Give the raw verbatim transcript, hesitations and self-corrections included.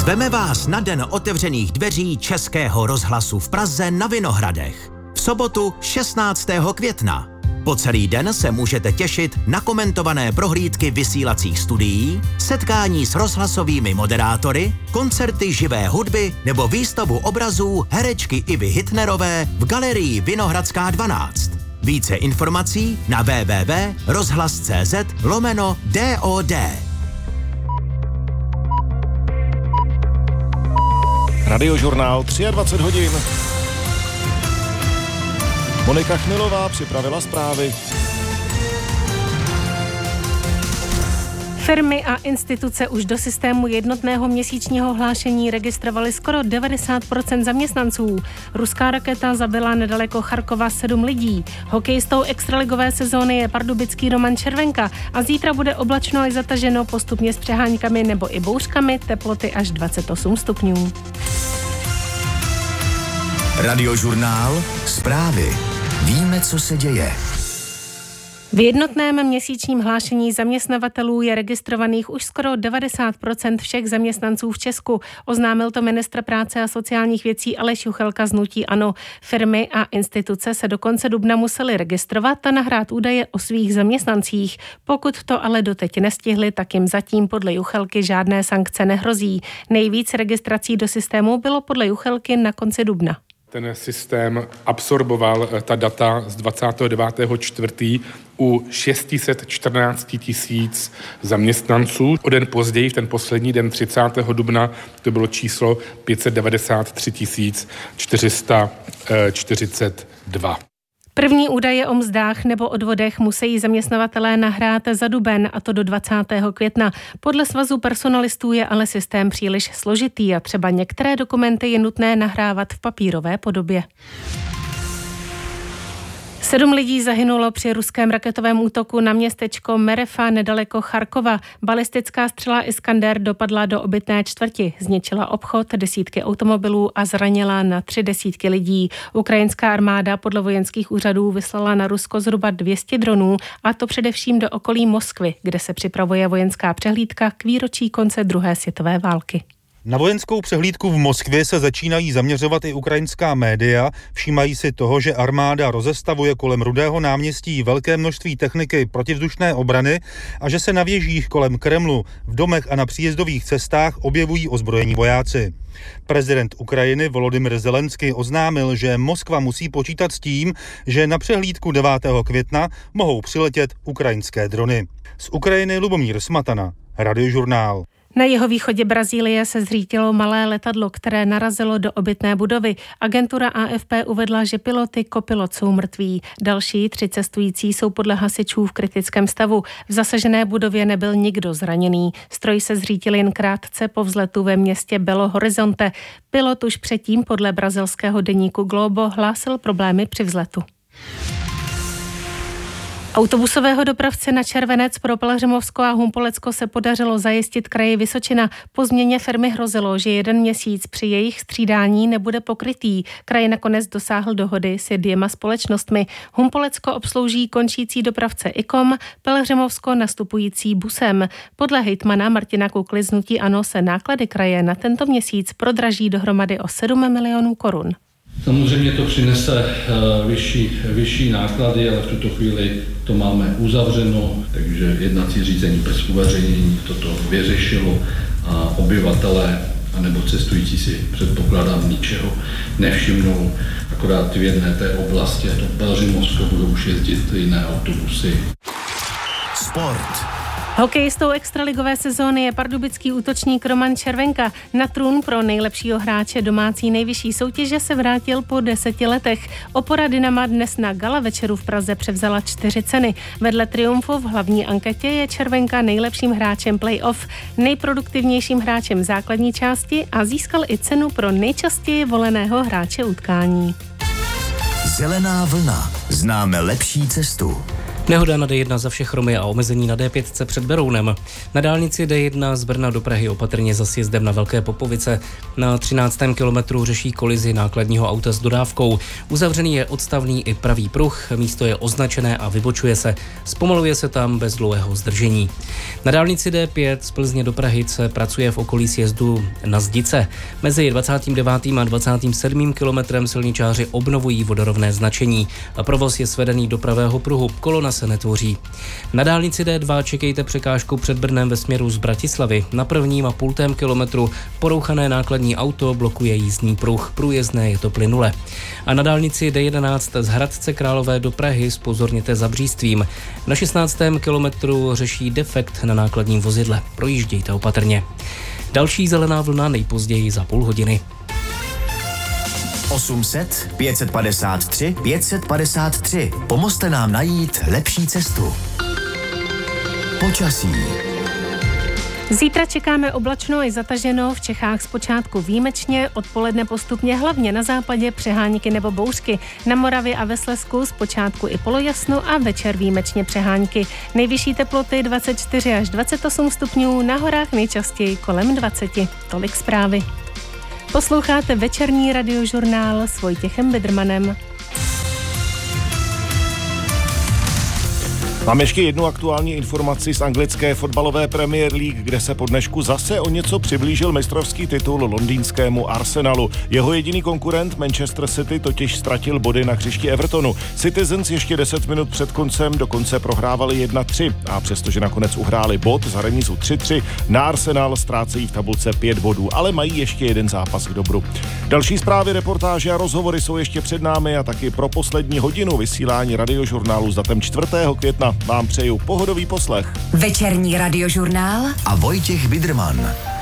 Zveme vás na den otevřených dveří Českého rozhlasu v Praze na Vinohradech. V sobotu šestnáctého května. Po celý den se můžete těšit na komentované prohlídky vysílacích studií, setkání s rozhlasovými moderátory, koncerty živé hudby nebo výstavu obrazů herečky Ivy Hitnerové v galerii Vinohradská dvanáct. Více informací na w w w tečka rozhlas tečka c z lomeno D O D. Radiožurnál dvacet tři hodin. Monika Chmilová připravila zprávy. Firmy a instituce už do systému jednotného měsíčního hlášení registrovaly skoro devadesát procent zaměstnanců. Ruská raketa zabila nedaleko Charkova sedm lidí. Hokejistou extraligové sezóny je pardubický Roman Červenka a zítra bude oblačno až zataženo, postupně s přeháňkami nebo i bouřkami, teploty až dvacet osm stupňů. Radiožurnál Zprávy. Víme, co se děje. V jednotném měsíčním hlášení zaměstnavatelů je registrovaných už skoro devadesát procent všech zaměstnanců v Česku. Oznámil to ministr práce a sociálních věcí Aleš Juchelka z hnutí ANO. Firmy a instituce se do konce dubna musely registrovat a nahrát údaje o svých zaměstnancích. Pokud to ale doteď nestihli, tak jim zatím podle Juchelky žádné sankce nehrozí. Nejvíc registrací do systému bylo podle Juchelky na konci dubna. Ten systém absorboval ta data z dvacátého devátého čtvrtého u šest set čtrnáct tisíc zaměstnanců. O den později, v ten poslední den třicátého dubna, to bylo číslo pět set devadesát tři tisíc čtyři sta čtyřicet dva. První údaje o mzdách nebo odvodech musí zaměstnavatelé nahrát za duben, a to do dvacátého května. Podle Svazu personalistů je ale systém příliš složitý a třeba některé dokumenty je nutné nahrávat v papírové podobě. Sedm lidí zahynulo při ruském raketovém útoku na městečko Merefa nedaleko Charkova. Balistická střela Iskander dopadla do obytné čtvrti, zničila obchod, desítky automobilů a zranila na tři desítky lidí. Ukrajinská armáda podle vojenských úřadů vyslala na Rusko zhruba dvě stě dronů, a to především do okolí Moskvy, kde se připravuje vojenská přehlídka k výročí konce druhé světové války. Na vojenskou přehlídku v Moskvě se začínají zaměřovat i ukrajinská média. Všímají si toho, že armáda rozestavuje kolem Rudého náměstí velké množství techniky protivzdušné obrany a že se na věžích kolem Kremlu, v domech a na příjezdových cestách objevují ozbrojení vojáci. Prezident Ukrajiny Volodymyr Zelenský oznámil, že Moskva musí počítat s tím, že na přehlídku devátého května mohou přiletět ukrajinské drony. Z Ukrajiny Lubomír Smatana, Radiožurnál. Na jihovýchodě Brazílie se zřítilo malé letadlo, které narazilo do obytné budovy. Agentura A F P uvedla, že pilot i kopilot jsou mrtví. Další tři cestující jsou podle hasičů v kritickém stavu. V zasažené budově nebyl nikdo zraněný. Stroj se zřítil jen krátce po vzletu ve městě Belo Horizonte. Pilot už předtím podle brazilského deníku Globo hlásil problémy při vzletu. Autobusového dopravce na Červenec pro Pelhřimovsko a Humpolecko se podařilo zajistit kraji Vysočina. Po změně firmy hrozilo, že jeden měsíc při jejich střídání nebude pokrytý. Kraj nakonec dosáhl dohody s dvěma společnostmi. Humpolecko obslouží končící dopravce Ikom, Pelhřimovsko nastupující busem. Podle hejtmana Martina Kukly z hnutí ANO se náklady kraje na tento měsíc prodraží dohromady o sedm milionů korun. Samozřejmě to přinese uh, vyšší, vyšší náklady, ale v tuto chvíli to máme uzavřeno, takže jednací řízení bez uveřejnění toto vyřešilo a obyvatelé anebo cestující si předpokládám ničeho nevšimnou, akorát v jedné té oblasti, to Pelhřimovsko, budou už jezdit jiné autobusy. Sport. Hokejistou extraligové sezóny je pardubický útočník Roman Červenka. Na trůn pro nejlepšího hráče domácí nejvyšší soutěže se vrátil po deseti letech. Opora Dynama dnes na gala večeru v Praze převzala čtyři ceny. Vedle triumfu v hlavní anketě je Červenka nejlepším hráčem play-off, nejproduktivnějším hráčem základní části a získal i cenu pro nejčastěji voleného hráče utkání. Zelená vlna. Známe lepší cestu. Nehoda na D jedna za Všechromy a omezení na D pět před Berounem. Na dálnici D jedna z Brna do Prahy opatrně za sjezdem na Velké Popovice. Na třináctém kilometru řeší kolizi nákladního auta s dodávkou. Uzavřený je odstavný i pravý pruh, místo je označené a vybočuje se. Zpomaluje se tam bez dlouhého zdržení. Na dálnici D pět z Plzně do Prahy se pracuje v okolí sjezdu na Zdice. Mezi dvacátým devátým a dvacátým sedmým kilometrem silničáři obnovují vodorovné značení. A provoz je svedený do pravého pruhu. Kolona se netvoří. Na dálnici D dva čekejte překážku před Brnem ve směru z Bratislavy. Na prvním a půltém kilometru porouchané nákladní auto blokuje jízdní pruh. Průjezdné je to plynule. A na dálnici D jedenáct z Hradce Králové do Prahy zpozorněte za Břístvím. Na šestnáctém kilometru řeší defekt na nákladním vozidle. Projíždějte opatrně. Další zelená vlna nejpozději za půl hodiny. osm set, pět set padesát tři, pět set padesát tři. Pomozte nám najít lepší cestu. Počasí. Zítra čekáme oblačno i zataženo, v Čechách zpočátku výjimečně, odpoledne postupně hlavně na západě přehánky nebo bouřky. Na Moravě a ve Slezsku zpočátku i polojasno a večer výjimečně přehánky. Nejvyšší teploty dvacet čtyři až dvacet osm stupňů, na horách nejčastěji kolem dvacet. Tolik zprávy. Posloucháte večerní radiožurnál s Vojtěchem Bidrmanem. Máme ještě jednu aktuální informaci z anglické fotbalové Premier League, kde se po dnešku zase o něco přiblížil mistrovský titul londýnskému Arsenalu. Jeho jediný konkurent Manchester City totiž ztratil body na hřišti Evertonu. Citizens ještě deset minut před koncem dokonce prohrávali jedna tři a přestože nakonec uhráli bod za remízu tři tři, na Arsenal ztrácejí v tabulce pět bodů, ale mají ještě jeden zápas k dobru. Další zprávy, reportáže a rozhovory jsou ještě před námi a taky pro poslední hodinu vysílání radiožurnálu s datem čtvrtého května vám přeju pohodový poslech. Večerní radiožurnál a Vojtěch Bidrman.